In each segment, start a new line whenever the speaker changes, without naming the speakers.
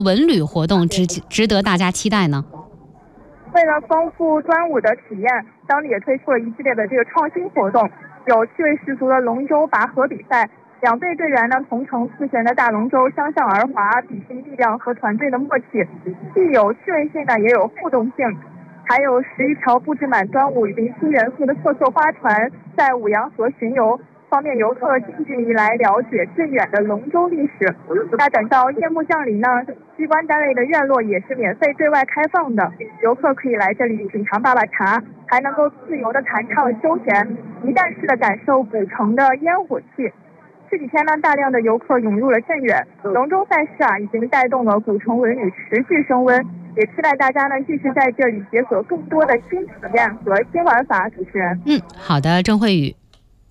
文旅活动值得大家期待呢？
为了丰富端午的体验，当地也推出了一系列的这个创新活动，有趣味十足的龙舟拔河比赛，2队队员呢同乘4旋的大龙舟相向而滑，比拼力量和团队的默契，既有趣味性呢，也有互动性。还有11条布置满端午临清元素的特色花船在五羊河巡游，方便游客近距离来了解最远的龙舟历史。那等到夜幕降临呢，机关单位的院落也是免费对外开放的，游客可以来这里品尝爸爸茶，还能够自由的弹唱休闲，一站式的感受古城的烟火气。这几天呢，大量的游客涌入了镇远，龙舟赛事已经带动了古城文旅持续升温，也期待大家呢继续在这里解锁更多的新体验和新玩法。主持人，
好的，郑慧宇。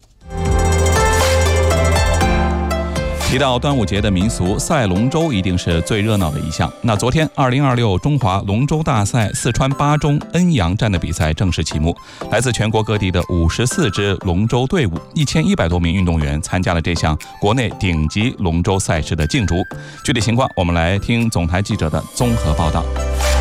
提到端午节的民俗，赛龙舟一定是最热闹的一项。那昨天2026中华龙舟大赛四川巴中恩阳站的比赛正式启幕，来自全国各地的54支龙舟队伍，1100多名运动员参加了这项国内顶级龙舟赛事的竞逐。具体情况，我们来听总台记者的综合报道。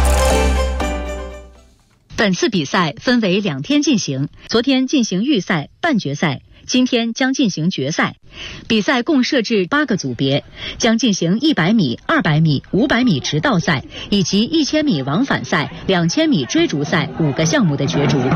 本次比赛分为2天进行，昨天进行预赛、半决赛，今天将进行决赛。比赛共设置8个组别，将进行100米、200米、500米直道赛以及1000米往返赛、2000米追逐赛5个项目的角逐。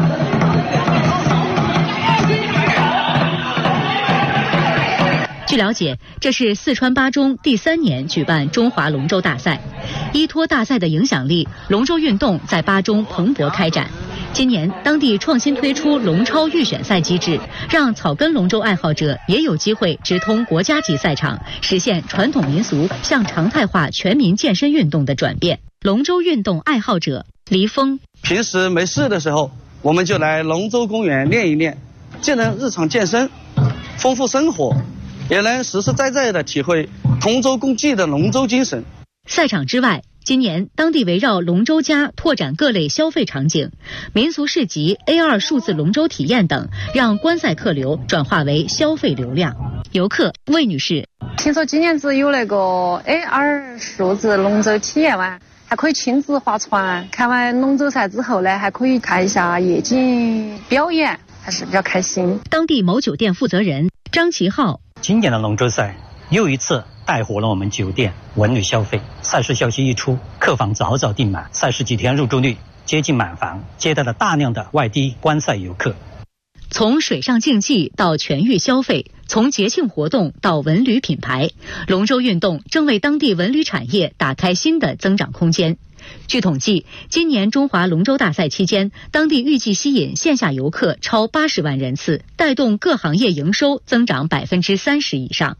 据了解，这是四川巴中第3年举办中华龙舟大赛。依托大赛的影响力，龙舟运动在巴中蓬勃开展。今年当地创新推出龙超预选赛机制，让草根龙舟爱好者也有机会直通国家级赛场，实现传统民俗向常态化全民健身运动的转变。龙舟运动爱好者黎峰，
平时没事的时候，我们就来龙舟公园练一练，既能日常健身，丰富生活，也能实实在在的体会同舟共济的龙舟精神。
赛场之外，今年当地围绕龙舟家拓展各类消费场景，民俗市集、A2 数字龙舟体验等，让观赛客流转化为消费流量。游客魏女士，
听说今年子有那个 A2 数字龙舟体验完，还可以亲自划船，看完龙舟赛之后呢，还可以看一下夜景表演，还是比较开心。
当地某酒店负责人张其浩，
今年的龙舟赛又一次带火了我们酒店文旅消费，赛事消息一出，客房早早订满，赛事几天入住率接近满房，接待了大量的外地观赛游客。
从水上竞技到全域消费，从节庆活动到文旅品牌，龙舟运动正为当地文旅产业打开新的增长空间。据统计，今年中华龙舟大赛期间，当地预计吸引线下游客超80万人次，带动各行业营收增长30%以上。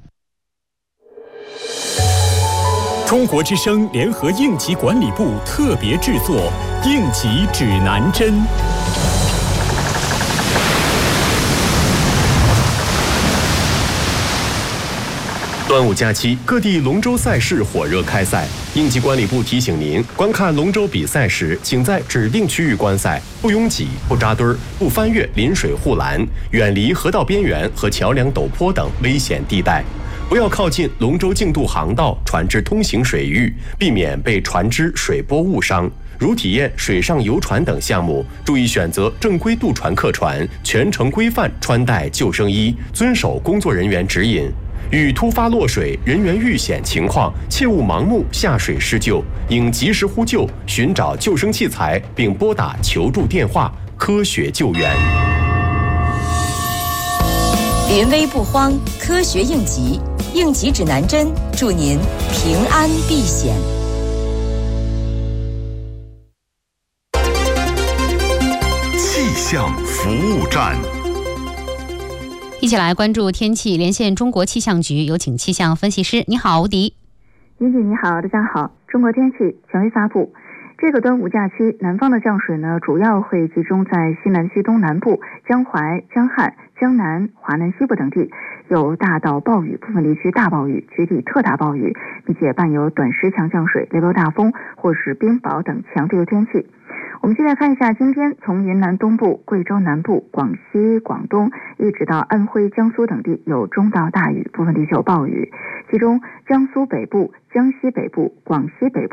中国之声联合应急管理部特别制作《应急指南针》。端午假期，各地龙舟赛事火热开赛。应急管理部提醒您，观看龙舟比赛时，请在指定区域观赛，不拥挤、不扎堆儿、不翻越临水护栏，远离河道边缘和桥梁陡坡等危险地带。不要靠近龙舟竞渡航道、船只通行水域，避免被船只水波误伤。如体验水上游船等项目，注意选择正规渡船客船，全程规范穿戴救生衣，遵守工作人员指引。遇突发落水、人员遇险情况，切勿盲目下水施救，应及时呼救，寻找救生器材，并拨打求助电话，科学救援。
临危不慌，科学应急，应急指南针，祝您平安避险。
气象服务站。
一起来关注天气，连线中国气象局，有请气象分析师。你好，吴迪。
尹姐你好，大家好。中国天气权威发布，这个端午假期，南方的降水呢，主要会集中在西南西东南部、江淮、江汉、江南、华南西部等地， 有大到暴雨，部分地区大暴雨，局地特大暴雨，并且伴有短时强降水、雷暴大风或是冰雹等强对流天气。我们接着看一下，今天从云南东部、贵州南部、广西、广东一直到安徽、江苏等地有中到大雨，部分地区有暴雨，其中江苏北部、江西北部、广西北部